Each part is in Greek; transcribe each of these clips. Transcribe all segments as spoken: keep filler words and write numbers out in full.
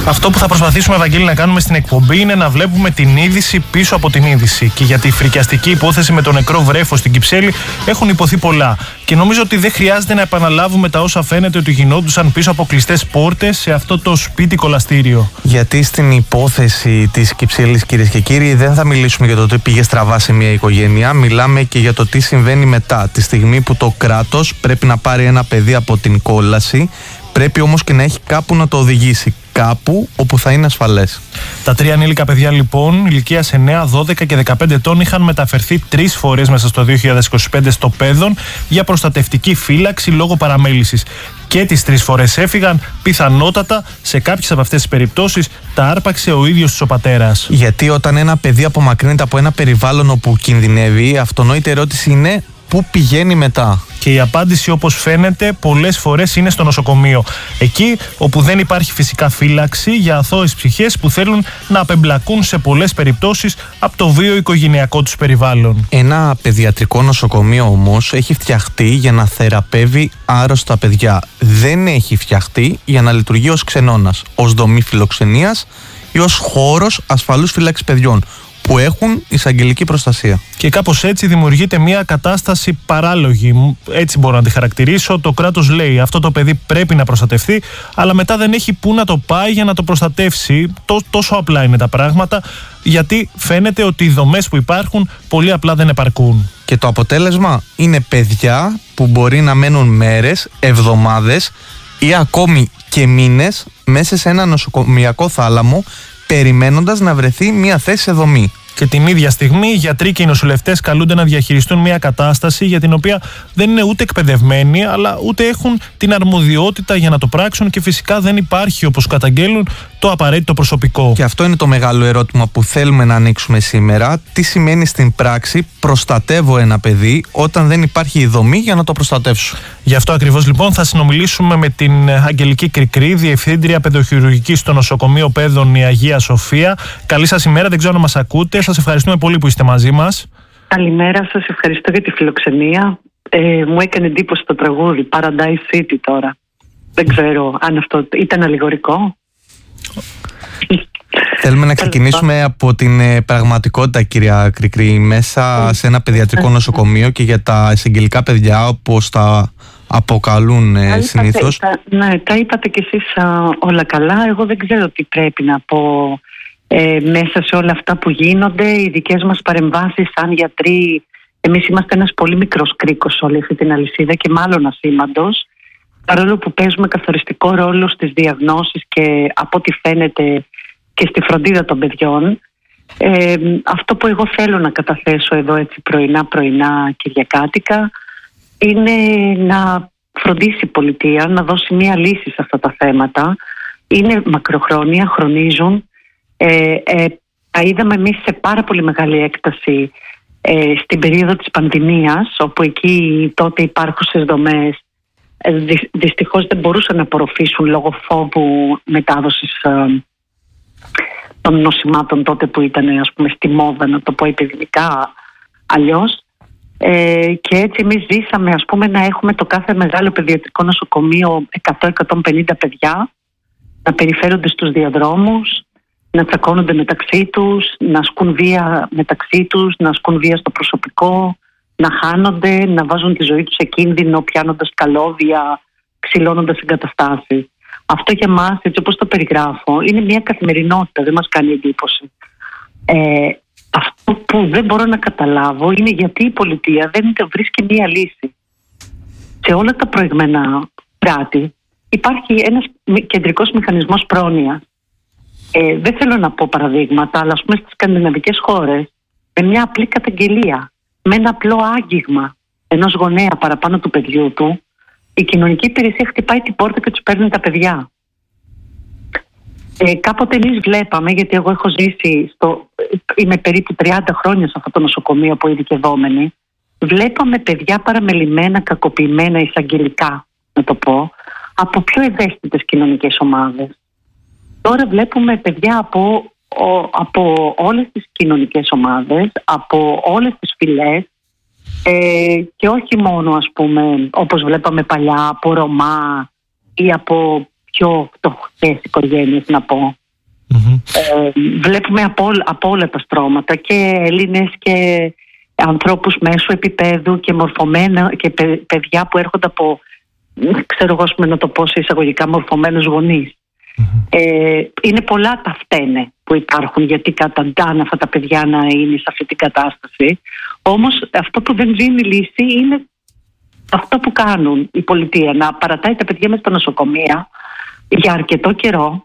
Αυτό που θα προσπαθήσουμε, Ευαγγέλη, να κάνουμε στην εκπομπή είναι να βλέπουμε την είδηση πίσω από την είδηση. Και για τη φρικιαστική υπόθεση με το νεκρό βρέφο στην Κυψέλη έχουν υποθεί πολλά. Και νομίζω ότι δεν χρειάζεται να επαναλάβουμε τα όσα φαίνεται ότι γινόντουσαν πίσω από κλειστές πόρτες σε αυτό το σπίτι κολαστήριο. Γιατί στην υπόθεση της Κυψέλης, κυρίες και κύριοι, δεν θα μιλήσουμε για το τι πήγε στραβά σε μια οικογένεια. Μιλάμε και για το τι συμβαίνει μετά. Τη στιγμή που το κράτος πρέπει να πάρει ένα παιδί από την κόλαση, πρέπει όμως και να έχει κάπου να το οδηγήσει. Κάπου όπου θα είναι ασφαλές. Τα τρία ανήλικα παιδιά, λοιπόν, ηλικίας εννέα, δώδεκα και δεκαπέντε ετών, είχαν μεταφερθεί τρεις φορές μέσα στο δύο χιλιάδες είκοσι πέντε στο Πέδον για προστατευτική φύλαξη λόγω παραμέλησης. Και τις τρεις φορές έφυγαν. Πιθανότατα σε κάποιες από αυτές τις περιπτώσεις τα άρπαξε ο ίδιος ο πατέρας. Γιατί όταν ένα παιδί απομακρύνεται από ένα περιβάλλον όπου κινδυνεύει, η αυτονόητη ερώτηση είναι πού πηγαίνει μετά. Και η απάντηση, όπως φαίνεται, πολλές φορές είναι στο νοσοκομείο. Εκεί όπου δεν υπάρχει φυσικά φύλαξη για αθώες ψυχές που θέλουν να απεμπλακούν σε πολλές περιπτώσεις από το βίο οικογενειακό τους περιβάλλον. Ένα παιδιατρικό νοσοκομείο όμως έχει φτιαχτεί για να θεραπεύει άρρωστα παιδιά. Δεν έχει φτιαχτεί για να λειτουργεί ως ξενώνας, ως δομή φιλοξενίας ή ως χώρος ασφαλούς φύλαξης παιδιών που έχουν εισαγγελική προστασία. Και κάπως έτσι δημιουργείται μια κατάσταση παράλογη. Έτσι μπορώ να τη χαρακτηρίσω. Το κράτος λέει αυτό το παιδί πρέπει να προστατευτεί, αλλά μετά δεν έχει πού να το πάει για να το προστατεύσει. Τόσο απλά είναι τα πράγματα, γιατί φαίνεται ότι οι δομές που υπάρχουν πολύ απλά δεν επαρκούν. Και το αποτέλεσμα είναι παιδιά που μπορεί να μένουν μέρες, εβδομάδες ή ακόμη και μήνες μέσα σε ένα νοσοκομιακό θάλαμο, περιμένοντας να βρεθεί μια θέση σε δομή. Και την ίδια στιγμή οι γιατροί και οι νοσηλευτές καλούνται να διαχειριστούν μια κατάσταση για την οποία δεν είναι ούτε εκπαιδευμένοι, αλλά ούτε έχουν την αρμοδιότητα για να το πράξουν και φυσικά δεν υπάρχει, όπως καταγγέλουν, το απαραίτητο προσωπικό. Και αυτό είναι το μεγάλο ερώτημα που θέλουμε να ανοίξουμε σήμερα. Τι σημαίνει στην πράξη προστατεύω ένα παιδί όταν δεν υπάρχει η δομή για να το προστατεύσω. Γι' αυτό ακριβώς, λοιπόν, θα συνομιλήσουμε με την Αγγελική Κρικρή, Διευθύντρια Παιδοχειρουργικής στο Νοσοκομείο Πέδων η Αγία Σοφία. Καλή σας ημέρα, δεν ξέρω αν μας ακούτε. Σας ευχαριστούμε πολύ που είστε μαζί μας. Καλημέρα σας, ευχαριστώ για τη φιλοξενία. Ε, μου έκανε εντύπωση το τραγούδι Paradise City τώρα. Δεν ξέρω αν αυτό ήταν αλληγορικό. Θέλουμε να ξεκινήσουμε από την ε, πραγματικότητα, κυρία Κρικρή, μέσα σε ένα παιδιατρικό νοσοκομείο και για τα εισαγγελικά παιδιά, όπως τα αποκαλούν ε, συνήθως. Τα, ναι, τα είπατε κι εσείς α, όλα καλά. Εγώ δεν ξέρω τι πρέπει να πω ε, μέσα σε όλα αυτά που γίνονται. Οι δικές μας παρεμβάσεις σαν γιατροί, εμείς είμαστε ένας πολύ μικρός κρίκος σε όλη αυτή την αλυσίδα και μάλλον ασήμαντος, παρόλο που παίζουμε καθοριστικό ρόλο στις διαγνώσεις και από ό,τι φαίνεται και στη φροντίδα των παιδιών. Ε, αυτό που εγώ θέλω να καταθέσω εδώ έτσι πρωινά πρωινά κυριακάτικα είναι να φροντίσει η πολιτεία να δώσει μία λύση σε αυτά τα θέματα. Είναι μακροχρόνια, χρονίζουν. Ε, ε, τα είδαμε εμείς σε πάρα πολύ μεγάλη έκταση ε, στην περίοδο της πανδημίας, όπου εκεί τότε υπάρχουσες δομές ε, δυ, δυστυχώς δεν μπορούσαν να απορροφήσουν λόγω φόβου μετάδοσης ε, των νοσημάτων τότε που ήταν, ας πούμε, στη μόδα, να το πω επιδημικά αλλιώς. Ε, και έτσι εμείς ζήσαμε, ας πούμε, να έχουμε το κάθε μεγάλο παιδιατρικό νοσοκομείο εκατό με εκατόν πενήντα παιδιά να περιφέρονται στους διαδρόμους, να τσακώνονται μεταξύ τους, να ασκούν βία μεταξύ τους, να ασκούν βία στο προσωπικό, να χάνονται, να βάζουν τη ζωή τους σε κίνδυνο πιάνοντας καλώδια, ξυλώνοντας εγκαταστάσεις. Αυτό για μας, έτσι όπως το περιγράφω, είναι μια καθημερινότητα, δεν μας κάνει εντύπωση. Ε, αυτό που δεν μπορώ να καταλάβω είναι γιατί η πολιτεία δεν βρίσκει μια λύση. Σε όλα τα προηγμένα κράτη υπάρχει ένας κεντρικός μηχανισμός πρόνοιας. Ε, δεν θέλω να πω παραδείγματα, αλλά ας πούμε στις σκανδιναβικές χώρες, με μια απλή καταγγελία, με ένα απλό άγγιγμα ενός γονέα παραπάνω του παιδιού του, η κοινωνική υπηρεσία χτυπάει την πόρτα και τους παίρνει τα παιδιά. Ε, κάποτε εμείς βλέπαμε, γιατί εγώ έχω ζήσει, στο, είμαι περίπου τριάντα χρόνια σε αυτό το νοσοκομείο από ειδικευόμενοι, βλέπαμε παιδιά παραμελημένα, κακοποιημένα, εισαγγελικά, να το πω, από πιο ευαίσθητες κοινωνικές ομάδες. Τώρα βλέπουμε παιδιά από, από όλες τις κοινωνικές ομάδες, από όλες τις φυλές, ε, και όχι μόνο, ας πούμε, όπως βλέπαμε παλιά, από Ρωμά ή από πιο φτωχές οικογένειες, να πω. Mm-hmm. Ε, βλέπουμε από, από όλα τα στρώματα, και Έλληνες και ανθρώπους μέσου επίπεδου και μορφωμένα, και παι, παιδιά που έρχονται από, ξέρω εγώ να το πω σε εισαγωγικά, μορφωμένους γονείς. Mm-hmm. Ε, είναι πολλά τα φταίνε που υπάρχουν γιατί καταντάνε αυτά τα παιδιά να είναι σε αυτή την κατάσταση. Όμως αυτό που δεν δίνει λύση είναι αυτό που κάνουν η πολιτεία, να παρατάει τα παιδιά μες στα νοσοκομεία για αρκετό καιρό,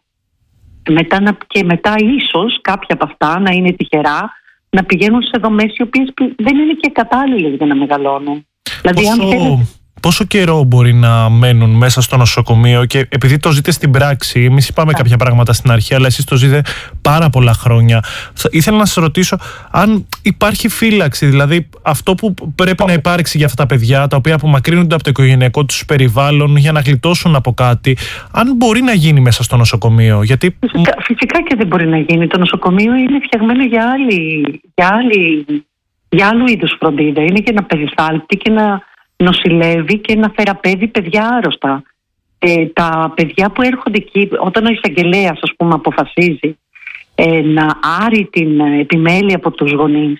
μετά να, και μετά ίσως κάποια από αυτά να είναι τυχερά να πηγαίνουν σε δομές οι οποίες δεν είναι και κατάλληλες για να μεγαλώνουν. Δηλαδή, πόσο, αν θέλετε... πόσο καιρό μπορεί να μένουν μέσα στο νοσοκομείο, και επειδή το ζείτε στην πράξη, εμείς είπαμε yeah. κάποια πράγματα στην αρχή, αλλά εσείς το ζείτε πάρα πολλά χρόνια. Θα, ήθελα να σας ρωτήσω αν υπάρχει φύλαξη, δηλαδή αυτό που πρέπει να υπάρξει για αυτά τα παιδιά, τα οποία απομακρύνονται από το οικογενειακό τους περιβάλλον για να γλιτώσουν από κάτι, αν μπορεί να γίνει μέσα στο νοσοκομείο. Γιατί... Φυσικά, φυσικά και δεν μπορεί να γίνει. Το νοσοκομείο είναι φτιαγμένο για, άλλη, για, άλλη, για άλλου είδους φροντίδα. Είναι και να περιθάλπτει και να νοσηλεύει και να θεραπεύει παιδιά άρρωστα. Ε, τα παιδιά που έρχονται εκεί, όταν ο εισαγγελέας, ας πούμε, αποφασίζει ε, να άρει την επιμέλεια από τους γονείς,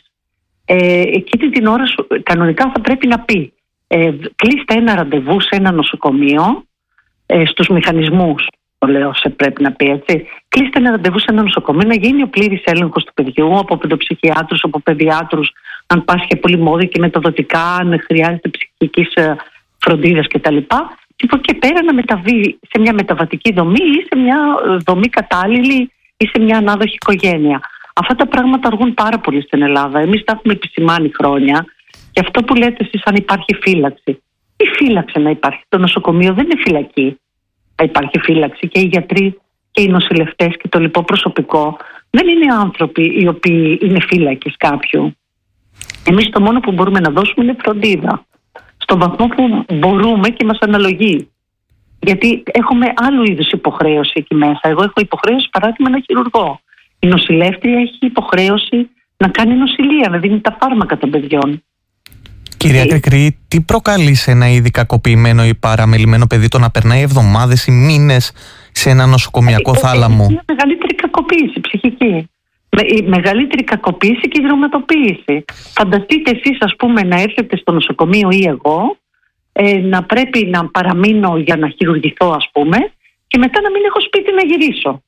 ε, εκείνη την ώρα σου, κανονικά θα πρέπει να πει ε, κλείστε ένα ραντεβού σε ένα νοσοκομείο, ε, στους μηχανισμούς, το λέω, σε πρέπει να πει έτσι, κλείστε ένα ραντεβού σε ένα νοσοκομείο, να γίνει ο πλήρης έλεγχος του παιδιού από παιδοψυχιάτρους, από παιδιάτρους, αν πάσχει από λοιμώδη και μεταδοτικά, αν χρειάζεται ψυχικής φροντίδας κτλ. Και από εκεί πέρα να μεταβεί σε μια μεταβατική δομή ή σε μια δομή κατάλληλη ή σε μια ανάδοχη οικογένεια. Αυτά τα πράγματα αργούν πάρα πολύ στην Ελλάδα. Εμείς τα έχουμε επισημάνει χρόνια. Και αυτό που λέτε εσείς, αν υπάρχει φύλαξη. Τι φύλαξη να υπάρχει? Το νοσοκομείο δεν είναι φυλακή. Υπάρχει φύλαξη, και οι γιατροί και οι νοσηλευτές και το λοιπό προσωπικό δεν είναι άνθρωποι οι οποίοι είναι φύλακες κάποιου. Εμείς το μόνο που μπορούμε να δώσουμε είναι φροντίδα. Στον βαθμό που μπορούμε και μας αναλογεί. Γιατί έχουμε άλλου είδους υποχρέωση εκεί μέσα. Εγώ έχω υποχρέωση, παράδειγμα, να χειρουργώ. Η νοσηλεύτρια έχει υποχρέωση να κάνει νοσηλεία, να δίνει τα φάρμακα των παιδιών. Κυρία Κρικρή, τι προκαλεί σε ένα ήδη κακοποιημένο ή παραμελημένο παιδί το να περνάει εβδομάδες ή μήνες σε ένα νοσοκομιακό ε, θάλαμο? Είναι η μεγαλύτερη κακοποίηση ψυχική. Η μεγαλύτερη κακοποίηση και η δραματοποίηση. Φανταστείτε εσείς, ας πούμε, να έρθετε στο νοσοκομείο ή εγώ, ε, να πρέπει να παραμείνω για να χειρουργηθώ, ας πούμε, και μετά να μην έχω σπίτι να γυρίσω.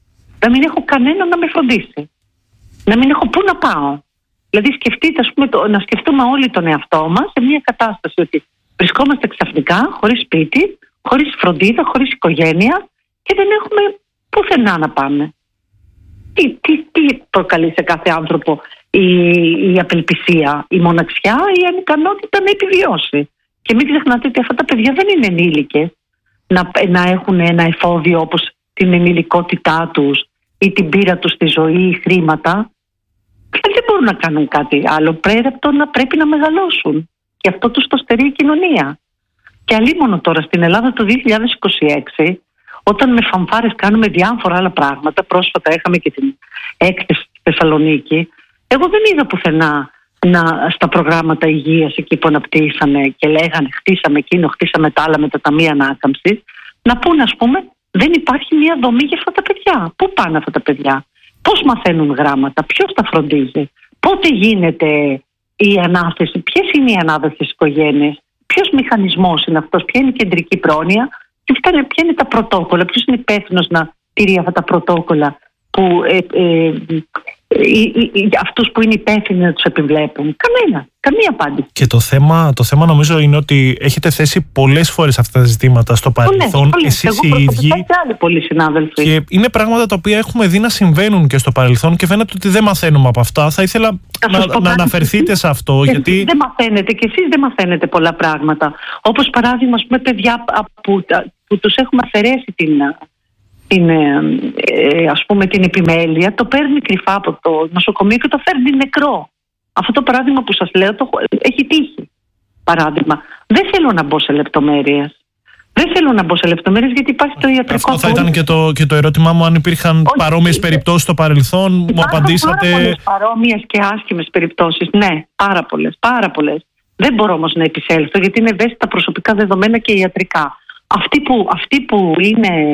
Να μην έχω κανένα να με φροντίσει. Να μην έχω πού να πάω. Δηλαδή, σκεφτείτε, ας πούμε, το, να σκεφτούμε όλοι τον εαυτό μας σε μια κατάσταση ότι βρισκόμαστε ξαφνικά χωρίς σπίτι, χωρίς φροντίδα, χωρίς οικογένεια και δεν έχουμε πουθενά να πάμε. Τι, τι, τι προκαλεί σε κάθε άνθρωπο η, η απελπισία, η μοναξιά, η ανικανότητα να επιβιώσει. Και μην ξεχνάτε ότι αυτά τα παιδιά δεν είναι ενήλικες να, να έχουν ένα εφόδιο όπως την ενηλικότητά τους ή την πείρα τους στη ζωή ή χρήματα. Δεν μπορούν να κάνουν κάτι άλλο πέρα από το να πρέπει να μεγαλώσουν. Και αυτό τους το στερεί η κοινωνία. Και αλίμονο τώρα στην Ελλάδα το δύο χιλιάδες είκοσι έξι, όταν με φανφάρες κάνουμε διάφορα άλλα πράγματα, πρόσφατα είχαμε και την έκθεση στη Θεσσαλονίκη, εγώ δεν είδα πουθενά να, στα προγράμματα υγείας εκεί που αναπτύσσανε και λέγανε χτίσαμε εκείνο, χτίσαμε τα άλλα με τα ταμεία ανάκαμψης, να πούνε, ας πούμε, δεν υπάρχει μια δομή για αυτά τα παιδιά. Πού πάνε αυτά τα παιδιά? Πώς μαθαίνουν γράμματα? Ποιος τα φροντίζει? Πότε γίνεται η ανάθεση? Ποιες είναι οι ανάδοχες οικογένειες? Ποιος μηχανισμός είναι αυτός? Ποια είναι η κεντρική πρόνοια? Και ποια είναι τα πρωτόκολλα? Ποιος είναι υπεύθυνος να τηρεί αυτά τα πρωτόκολλα που ε, ε, ε, ε, ε, αυτούς που είναι υπεύθυνοι να τους επιβλέπουν? Κανένα. Καμία απάντηση. Και το θέμα, το θέμα νομίζω είναι ότι έχετε θέσει πολλές φορές αυτά τα ζητήματα στο παρελθόν. Εσείς οι ίδιοι. Και άλλοι πολλοί συνάδελφοι. Και είναι πράγματα τα οποία έχουμε δει να συμβαίνουν και στο παρελθόν και φαίνεται ότι δεν μαθαίνουμε από αυτά. Θα ήθελα να, να αναφερθείτε σε αυτό. Και γιατί... Δεν μαθαίνετε και εσείς δεν μαθαίνετε πολλά πράγματα. Όπως παράδειγμα, ας πούμε, παιδιά που, που τους έχουμε αφαιρέσει την. την, ε, ας πούμε, την επιμέλεια, το παίρνει κρυφά από το νοσοκομείο και το φέρνει νεκρό. Αυτό το παράδειγμα που σας λέω το, έχει τύχει. Παράδειγμα. Δεν θέλω να μπω σε λεπτομέρειες. Δεν θέλω να μπω σε λεπτομέρειες γιατί υπάρχει το ιατρικό. Αυτό θα ήταν και το, και το ερώτημά μου, αν υπήρχαν παρόμοιες περιπτώσεις στο παρελθόν. Μου απαντήσατε. Πάρα πολλές παρόμοιες και άσχημες περιπτώσεις. Ναι, πάρα πολλές. Πάρα πολλές. Δεν μπορώ όμως να επισέλθω γιατί είναι ευαίσθητα προσωπικά δεδομένα και ιατρικά. Αυτοί που, αυτοί που είναι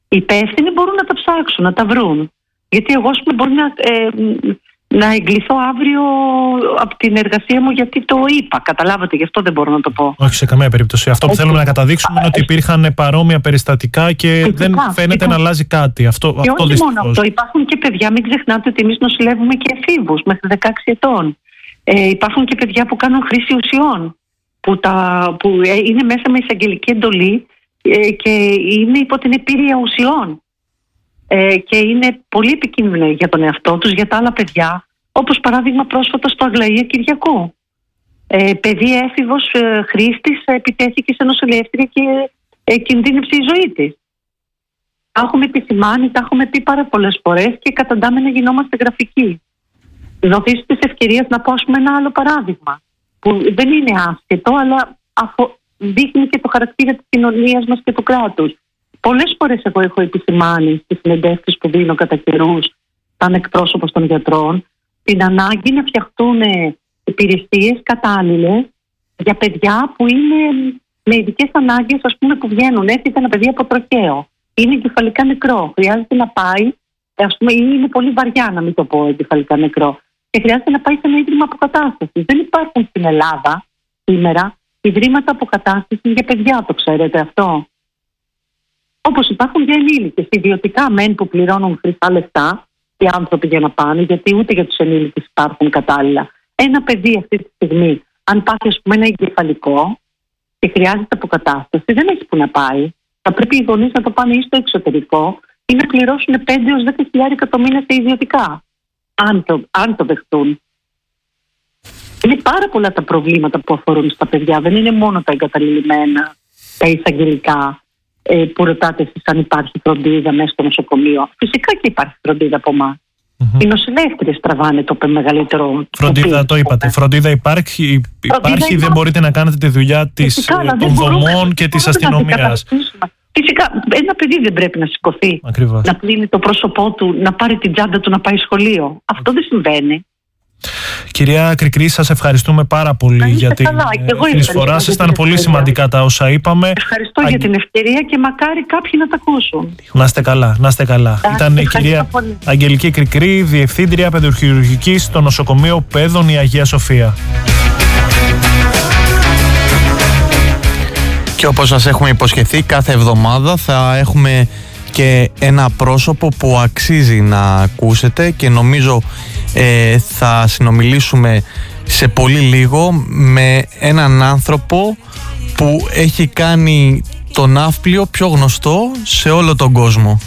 Οι υπεύθυνοι μπορούν να τα ψάξουν, να τα βρουν. Γιατί εγώ, ας πούμε, μπορεί να, ε, να εγκληθώ αύριο από την εργασία μου γιατί το είπα. Καταλάβατε, γι' αυτό δεν μπορώ να το πω. Όχι σε καμία περίπτωση. Αυτό που Έτσι. θέλουμε να καταδείξουμε είναι ότι υπήρχαν παρόμοια περιστατικά και φυσικά, δεν φαίνεται φυσικά. να αλλάζει κάτι. Αυτό, και αυτό όχι δυστυχώς. μόνο αυτό. Υπάρχουν και παιδιά, μην ξεχνάτε ότι εμείς νοσηλεύουμε και εφήβους μέχρι δεκαέξι ετών. Ε, υπάρχουν και παιδιά που κάνουν χρήση ουσιών, που, τα, που είναι μέσα με εισαγγελική εντολή ε, και είναι υπό την επίρρεια ουσιών. Ε, και είναι πολύ επικίνδυνο για τον εαυτό τους, για τα άλλα παιδιά, όπως παράδειγμα πρόσφατα στο Αγλαία Κυριακού. Ε, παιδί έφηβος ε, χρήστης επιτέθηκε σε νοσηλεύτρια και ε, κινδύνευσε η ζωή της. Τα έχουμε επισημάνει, τα έχουμε πει πάρα πολλές φορές και καταντάμε να γινόμαστε γραφικοί. Δοθείς της ευκαιρίας να πω, ας πούμε, ένα άλλο παράδειγμα, που δεν είναι άσχετο, αλλά αφο... δείχνει και το χαρακτήρα της κοινωνίας μας και του κράτους. Πολλές φορές εγώ έχω επισημάνει στις συνεντεύξεις που δίνω κατά καιρούς σαν εκπρόσωπος των γιατρών την ανάγκη να φτιαχτούν υπηρεσίες κατάλληλες για παιδιά που είναι με ειδικές ανάγκες, ας πούμε, που βγαίνουν. Έρχεται ένα παιδί από τροχαίο, είναι εγκεφαλικά νεκρό, χρειάζεται να πάει, ας πούμε, ή είναι πολύ βαριά, να μην το πω εγκεφαλικά νεκρό, και χρειάζεται να πάει σε ένα ίδρυμα αποκατάστασης. Δεν υπάρχουν στην Ελλάδα σήμερα ιδρύματα αποκατάστασης για παιδιά, το ξέρετε αυτό. Όπως υπάρχουν για ενήλικες, ιδιωτικά μεν που πληρώνουν χρυσά λεφτά οι άνθρωποι για να πάνε, γιατί ούτε για τους ενήλικες υπάρχουν κατάλληλα. Ένα παιδί αυτή τη στιγμή, αν πάθει, ας πούμε, ένα εγκεφαλικό και χρειάζεται αποκατάσταση, δεν έχει που να πάει. Θα πρέπει οι γονείς να το πάνε ή στο εξωτερικό ή να πληρώσουν πέντε έως δέκα χιλιάδες το μήνα σε ιδιωτικά, αν το, αν το δεχτούν. Είναι πάρα πολλά τα προβλήματα που αφορούν στα παιδιά. Δεν είναι μόνο τα εγκαταλειμμένα, τα εισαγγελικά, που ρωτάτε εσείς αν υπάρχει φροντίδα μέσα στο νοσοκομείο. Φυσικά και υπάρχει φροντίδα από εμάς. Mm-hmm. Οι νοσηλεύτριες τραβάνε το μεγαλύτερο. Φροντίδα, το, το είπατε. Φροντίδα υπάρχει, υπάρχει, υπάρχει, δεν μπορείτε να κάνετε τη δουλειά της, φυσικά, των δομών και της αστυνομίας. Φυσικά, ένα παιδί δεν πρέπει να σηκωθεί, Ακριβώς. να πλύνει το πρόσωπό του, να πάρει την τσάντα του να πάει σχολείο. Αυτό δεν συμβαίνει. Κυρία Κρικρή, σας ευχαριστούμε πάρα πολύ για την συνεισφορά σας. Ήταν πολύ σημαντικά τα όσα είπαμε. Ευχαριστώ Α... για την ευκαιρία και μακάρι κάποιοι να τα ακούσουν. Να είστε καλά, να είστε καλά. Α, Ήταν η κυρία πολύ. Αγγελική Κρικρή, Διευθύντρια Παιδοχειρουργικής στο Νοσοκομείο Παιδών η Αγία Σοφία. Και όπως σας έχουμε υποσχεθεί, κάθε εβδομάδα θα έχουμε και ένα πρόσωπο που αξίζει να ακούσετε και νομίζω ε, θα συνομιλήσουμε σε πολύ λίγο με έναν άνθρωπο που έχει κάνει το ναύπλιο πιο γνωστό σε όλο τον κόσμο.